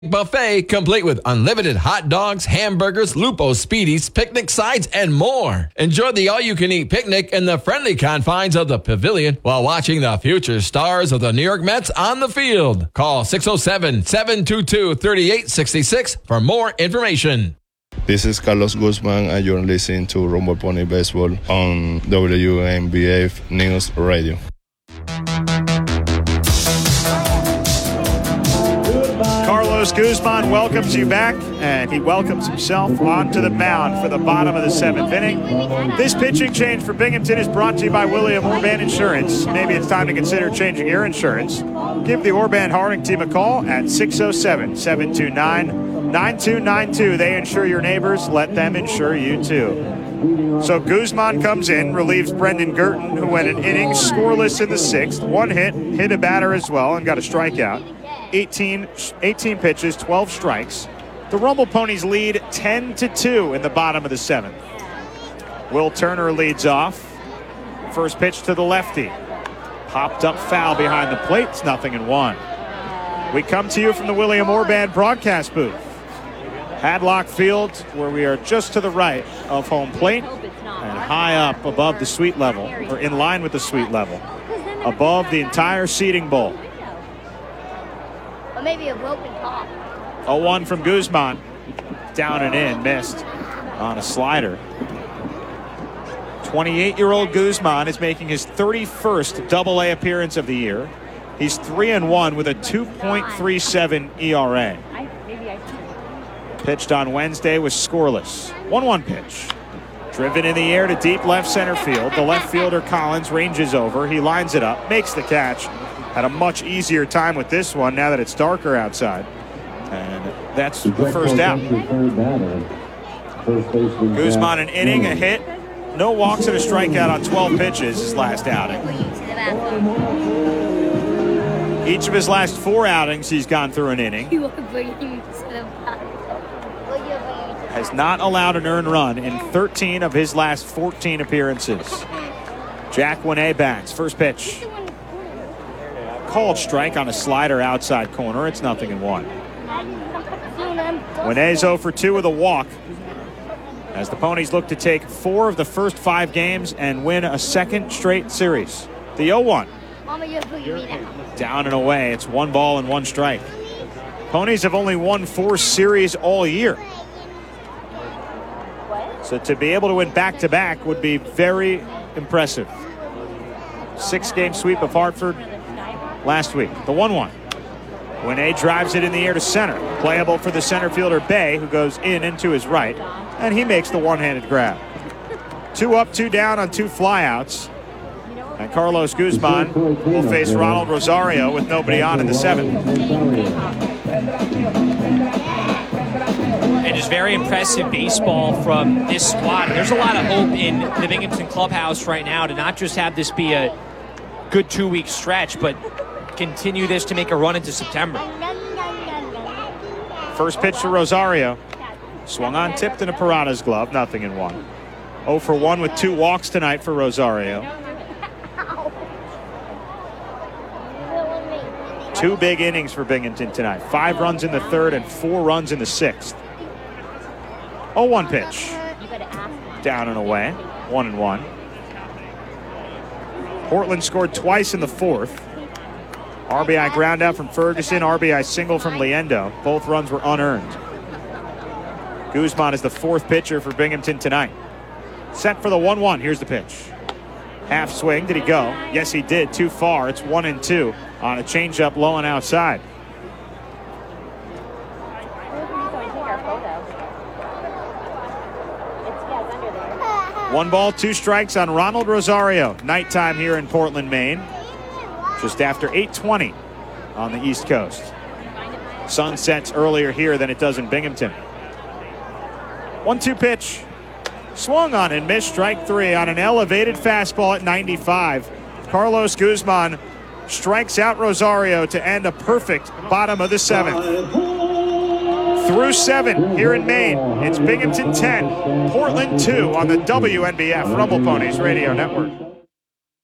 Buffet complete with unlimited hot dogs, hamburgers, Lupo Speedies, picnic sides, and more. Enjoy the all-you-can-eat picnic in the friendly confines of the pavilion while watching the future stars of the New York Mets on the field. Call 607-722-3866 for more information. This is Carlos Guzman, and you're listening to Rumble Pony Baseball on WNBA News Radio. Carlos Guzman welcomes you back, and he welcomes himself onto the mound for the bottom of the seventh inning. This pitching change for Binghamton is brought to you by William Orban Insurance. Maybe it's time to consider changing your insurance. Give the Orban Harding team a call at 607-729-9292. They insure your neighbors. Let them insure you, too. So Guzman comes in, relieves Brendan Gurton, who went an inning scoreless in the sixth. One hit a batter as well, and got a strikeout. 18 pitches, 12 strikes. The Rumble Ponies lead 10-2 in the bottom of the seventh. Will Turner leads off. First pitch to the lefty. Popped up foul behind the plate. It's 0-1. We come to you from the William Orban broadcast booth. Hadlock Field, where we are just to the right of home plate and high up above the suite level, or in line with the suite level, above the entire seating bowl. Maybe a broken top. 0-1 from Guzman. Down and in, missed on a slider. 28-year-old Guzman is making his 31st Double-A appearance of the year. He's 3-1 with a 2.37 ERA. Pitched on Wednesday was scoreless. 1-1 pitch. Driven in the air to deep left center field. The left fielder Collins ranges over. He lines it up, makes the catch. Had a much easier time with this one now that it's darker outside. And that's the first out. Guzman an inning, a hit. No walks and a strikeout on 12 pitches his last outing. Each of his last 4 outings, he's gone through an inning. Has not allowed an earned run in 13 of his last 14 appearances. Jack Winay bats. First pitch. Called strike on a slider outside corner. It's 0-1. Winay's 0 for 2 with a walk, as the Ponies look to take 4 of the first 5 games and win a second straight series. The 0-1. Down and away. It's 1 ball and 1 strike. Ponies have only won 4 series all year. So to be able to win back-to-back would be very impressive. 6-game sweep of Hartford last week. The 1-1. Winay drives it in the air to center. Playable for the center fielder Bay, who goes in and to his right, and he makes the one-handed grab. 2 up, 2 down on 2 flyouts. And Carlos Guzman will face Ronald Rosario with nobody on in the 7th. And just very impressive baseball from this squad. There's a lot of hope in the Binghamton clubhouse right now to not just have this be a good 2-week stretch, but continue this to make a run into September. First pitch to Rosario. Swung on, tipped in a Parada's glove. 0-1. 0 for 1 with 2 walks tonight for Rosario. 2 big innings for Binghamton tonight. 5 runs in the 3rd and 4 runs in the 6th. 0-1 pitch. Down and away. 1-1. Portland scored twice in the 4th. RBI ground out from Ferguson, RBI single from Liendo. Both runs were unearned. Guzman is the 4th pitcher for Binghamton tonight. Set for the 1-1. Here's the pitch. Half swing. Did he go? Yes, he did. Too far. It's 1-2 on a changeup low and outside. One ball, 2 strikes on Ronald Rosario. Nighttime here in Portland, Maine. Just after 8:20 on the East Coast. Sun sets earlier here than it does in Binghamton. 1-2 pitch. Swung on and missed. Strike 3 on an elevated fastball at 95. Carlos Guzman strikes out Rosario to end a perfect bottom of the 7th. Through 7 here in Maine, it's Binghamton 10, Portland 2 on the WNBF Rumble Ponies Radio Network.